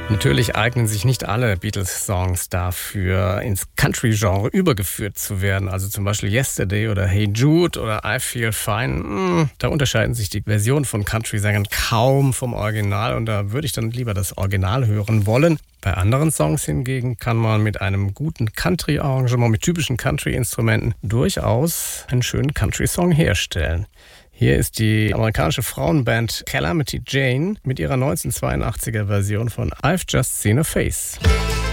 Natürlich eignen sich nicht alle Beatles-Songs dafür, ins Country-Genre übergeführt zu werden. Also zum Beispiel Yesterday oder Hey Jude oder I Feel Fine. Da unterscheiden sich die Versionen von Country-Sängern kaum vom Original und da würde ich dann lieber das Original hören wollen. Bei anderen Songs hingegen kann man mit einem guten Country-Arrangement, mit typischen Country-Instrumenten durchaus einen schönen Country-Song herstellen. Hier ist die amerikanische Frauenband Calamity Jane mit ihrer 1982er Version von I've Just Seen a Face.